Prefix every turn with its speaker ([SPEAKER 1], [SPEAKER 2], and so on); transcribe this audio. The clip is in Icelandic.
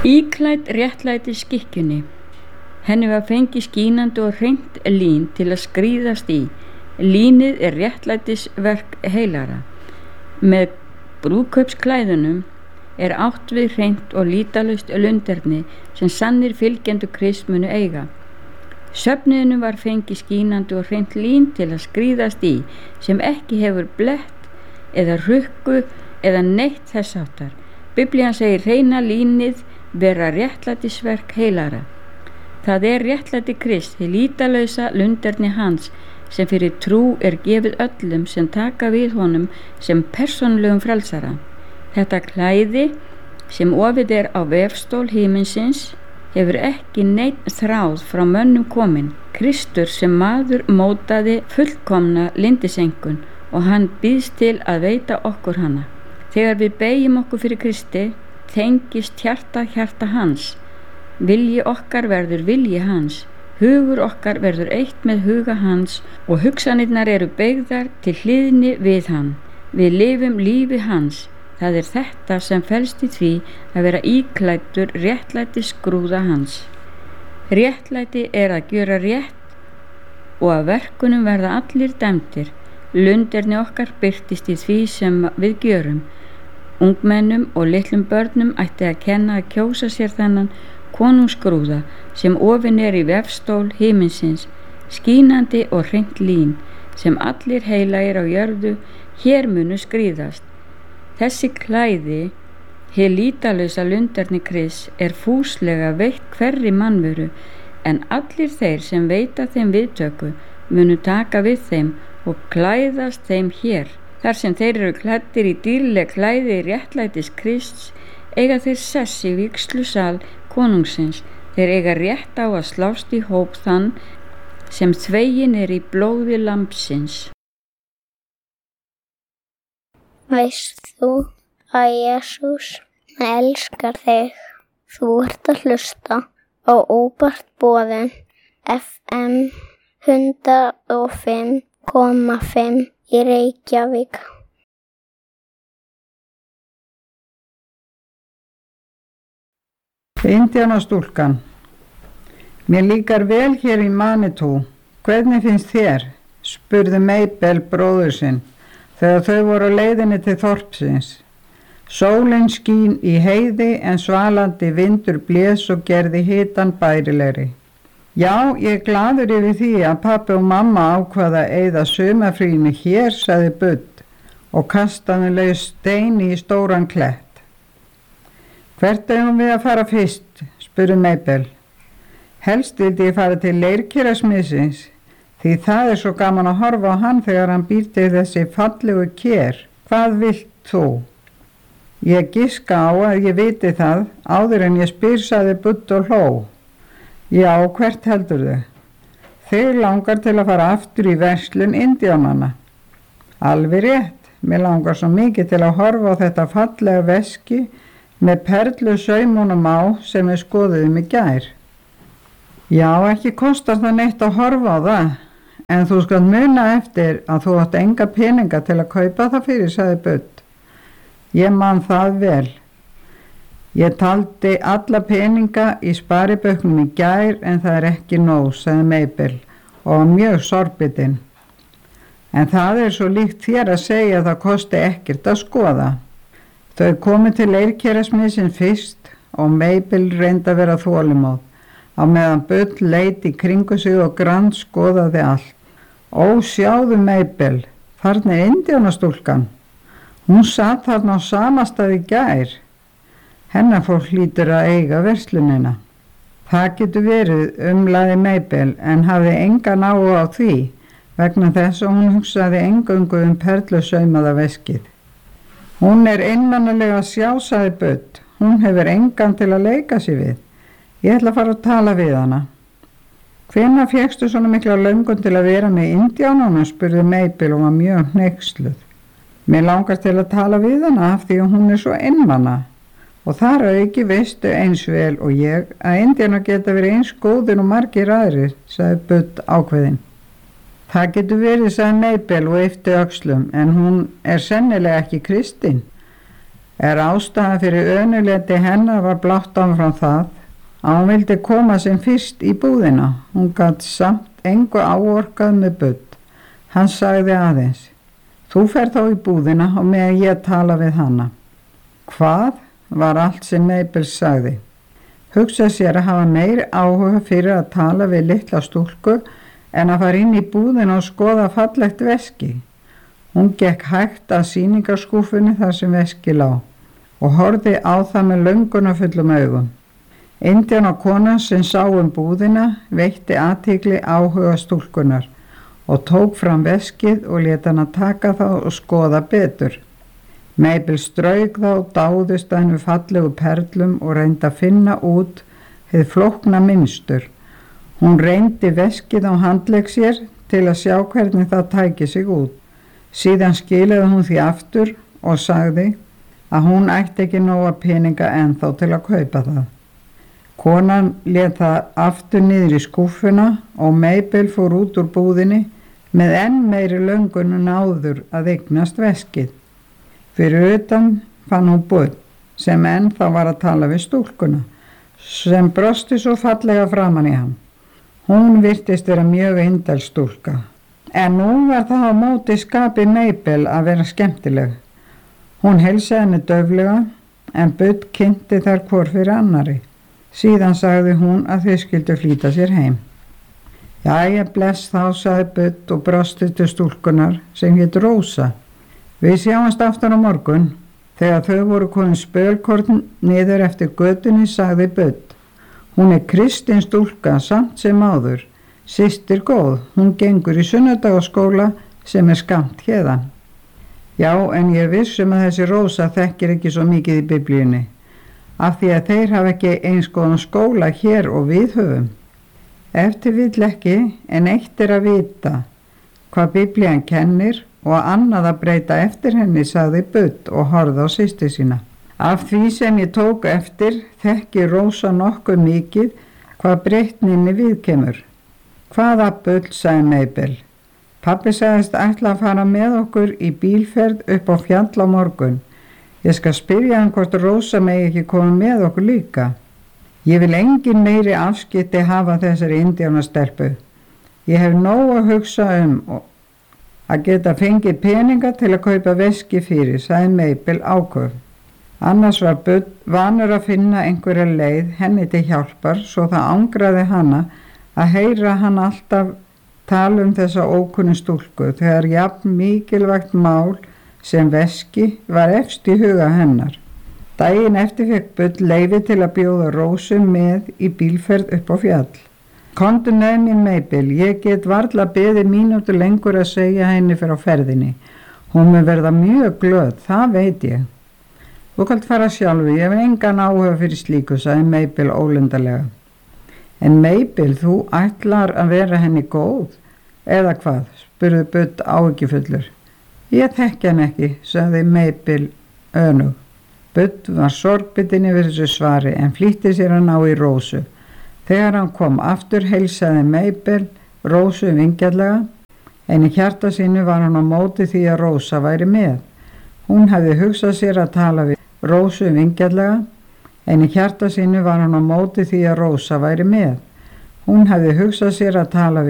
[SPEAKER 1] Íklædd réttlætisskikkjunni. Henni var fengið skínandi og hreint lín til að skríðast í. Línið er réttlætisverk heilara. Með brúðkaupsklæðunum er átt við hreint og lýtalaust lunderni sem sannir fylgjendur Krists munu eiga. Söfnuðinum var fengið skínandi og hreint lín til að skríðast í, sem ekki hefur blett eða rukku eða neitt þess háttar. Biblían segir hreina línið vera réttlætisverk heilara. Það er réttlæti Krists, hið lýtalausa lunderni hans, sem fyrir trú er gefið öllum sem taka við honum sem persónulegum frelsara. Þetta klæði sem ofið er á vefstól himinsins hefur ekki neinn þráð frá mönnum komin. Kristur sem maður mótaði fullkomna lindisengun og hann býðst til að veita okkur hana. Þegar við beygjum okkur fyrir Kristi, tengist hjarta hans. Vilji okkar verður vilji hans. Hugur okkar verður eitt með huga hans og hugsanirnar eru beygðar til hliðni við hann. Við lifum lífi hans. Það er þetta sem felst í því að vera íklæddur réttlæti skrúða hans. Réttlæti er að gjöra rétt og að verkunum verða allir dæmdir. Lunderni okkar birtist í því sem við gjörum. Ungmennum og litlum börnum ætti að kenna að kjósa sér þennan konungsgrúða sem ofin er í vefstól himinsins, skínandi og hreint lín, sem allir heilagir á jörðu hér munu skríðast. Þessi klæði, hið lýtalausa lunderni Krists, er fúslega veitt hverri mannveru, en allir þeir sem veita þeim viðtöku munu taka við þeim og klæðast þeim hér. Þar sem þeir eru klæddir í dýrleg klæði réttlætis Krists, eiga þeir sess í vígslusal konungsins. Þeir eiga rétt á að slást í hóp þann sem þveginn er í blóði lambsins.
[SPEAKER 2] Veist þú að Jesús elskar þig? Þú ert að hlusta á óbart boðin FM 105,5 í Reykjavík.
[SPEAKER 3] Indíánastúlkan. Mér líkar vel hér í Manitou. Hvernig finnst þér? Spurði Mabel bróður sinn þegar þau voru á leiðinni til þorpsins. Sólin skín í heiði en svalandi vindur blés og gerði hitann bærilegri. Já, ég er glaður yfir því að pabbi og mamma ákvaða að eyða sumarfríinu hér, sagði Budd og kastaði laus steini í stóran klett. Hvert eigum við að fara fyrst? Spurði Mabel. Helst vildi ég fara til leirkerasmiðsins, því það er svo gaman að horfa á hann þegar hann býr til þessi fallegu ker. Hvað vilt þú? Ég giska á að ég viti það áður en ég spyr, sagði Budd og hló. Já, hvert heldur þau? Þau langar til að fara aftur í verslun indíánanna. Alveg rétt, mér langar svo mikið til að horfa á þetta fallega veski með perlu saumunum á sem við skoðuðum í gær. Já, ekki kostar það neitt að horfa á það, en þú skalt muna eftir að þú átt enga peninga til að kaupa það fyrir, sagði Budd. Ég man það vel. Ég taldi alla peninga í spariböknum í gær en það er ekki nóg, sagði Mabel og var mjög sorgbitin. En það er svo líkt þér að segja að það kosti ekkert að skoða. Þau komu til leirkerasmiðsins fyrst og Mabel reyndi að vera þolinmóð á meðan Budd leit í kringu sig og grann skoðaði allt. Ó, sjáðu Mabel, þarna er indíánastúlkan. Hún sat þarna á sama stað í gær. Hennar fólk hlýtur að eiga verslunina. Það getur verið, umlaði Mabel, en hafði engan áhuga á því, vegna þess að hún hugsaði eingöngu perlusaumaða veskið. Hún er einmanalega sjá, sagði Budd. Hún hefur engan til að leika sér við. Ég ætla að fara að tala við hana. Hvenær fékkstu svona mikla löngun til að vera með indíánunum, spurði Mabel og var mjög hneyksluð. Mér langar til að tala við hana af því að hún er svo einmana. Og þar auki veistu eins vel og ég að indíánar geta verið eins góðir og margir aðrir, sagði Budd ákveðin. Það getur verið, sagði Mabel og yppti öxlum, en hún er sennilega ekki kristin. Ástæðan fyrir önuleti hennar var blátt áfram það að hún vildi koma sem fyrst í búðina. Hún gat samt engu áorkað með Budd. Hann sagði aðeins: þú ferð þá í búðina og meðan ég tala við hana. Hvað var allt sem Mabel sagði? Hugsa sér að hafa meiri áhuga fyrir að tala við litla stúlku en að fara inn í búðina og skoða fallegt veski. Hún gekk hægt að sýningarskúfunni þar sem veski lá og horfði á það með löngunarfullum augum. Indíána konan sem sá búðina veitti athygli áhuga stúlkunar og tók fram veskið og lét hana taka þá og skoða betur. Mabel strauk þá, dáðist að henni fallegu perlum og reyndi að finna út hið flókna mynstur. Hún reyndi veskið á handlegg sér til að sjá hvernig það tæki sig út. Síðan skilaði hún því aftur og sagði að hún ætti ekki nóga peninga ennþá til að kaupa það. Konan lét það aftur niður í skúffuna og Mabel fór út úr búðinni með enn meiri löngun en áður að eignast veskið. Fyrir utan fann hún Budd sem ennþá var að tala við stúlkuna sem brosti svo fallega framan í hann. Hún virtist vera mjög indæl stúlka. En nú var það á móti skapi Mabel að vera skemmtileg. Hún heilsaði henni dauflega en Budd kynnti þær hvor fyrir annari. Síðan sagði hún að þau skyldu flýta sér heim. Jæja, bless þá, sagði Budd og brosti til stúlkunar sem hét Rósa. Við sjáumst aftur á morgun. Þegar þau voru komin spölkorn niður eftir götunni sagði Budd: hún kristin stúlka samt sem áður, systir góð, hún gengur í sunnudagaskóla sem skammt héðan. Já, en ég viss að þessi Rósa þekkir ekki svo mikið í Biblíunni, af því að þeir hafa ekki eins góðan skóla hér og við höfum. Eftir vill ekki, en eitt að vita hvað Biblían kennir og annað að breyta eftir henni, sagði Budd og horfði á systur sína. Af því sem ég tók eftir þekki Rósa nokkuð mikið hvað breytninni viðkemur. Hvaða Budd, sagði Mabel. Pabbi sagðist ætla að fara með okkur í bílferð upp á fjall á morgun. Ég skal spyrja hann hvort Rósa megi ekki koma með okkur líka. Ég vil engin meiri afskipti hafa þessari indíánastelpu. Ég hef nóg að hugsa að geta fengið peninga til að kaupa veski fyrir, sagði Mabel áköf. Annars var Budd vanur að finna einhverja leið henni til hjálpar svo það angraði hana að heyra hann alltaf tala þessa ókunnu stúlku þegar jafn mikilvægt mál sem veski var efst í huga hennar. Daginn eftir fekk Budd leyfi til að bjóða Rósu með í bílferð upp á fjall. Komdu með mér, Mabel, ég get varla beðið mínútu lengur að segja henni fyrir á ferðinni. Hún mun verða mjög glöð, það veit ég. Þú kalt fara sjálfu, ég hef engan áhuga fyrir slíku, sagði Mabel ólundarlega. En Mabel, þú ætlar að vera henni góð, eða hvað, spurði Budd áhyggjufullur. Ég þekki hann ekki, sagði Mabel önug. Budd var sorgbitin yfir þessu svari en flýtti sér að ná í Rósu. Þegar hann kom aftur heilsaði Mabel Rósu vingjarnlega, en í hjarta sínu var hann á móti því að Rósa væri með. Hún hafði hugsað sér að tala við Rósu vingjarnlega, en í hjarta sínu var hann á móti því að Rósa væri með. Hún hafði hugsað sér að tala við